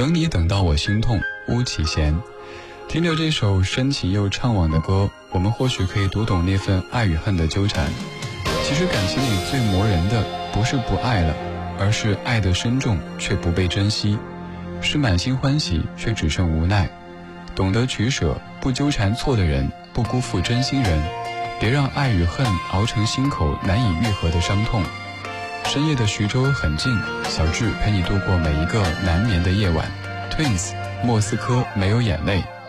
等你等到我心痛，巫启贤。听着这首深情又怅惘的歌，我们或许可以读懂那份爱与恨的纠缠。其实感情里最磨人的不是不爱了，而是爱得深重却不被珍惜，是满心欢喜却只剩无奈。懂得取舍，不纠缠错的人，不辜负真心人，别让爱与恨熬成心口难以愈合的伤痛。深夜的徐州很近，小智陪你度过每一个难眠的夜晚。Twins， 莫斯科没有眼泪。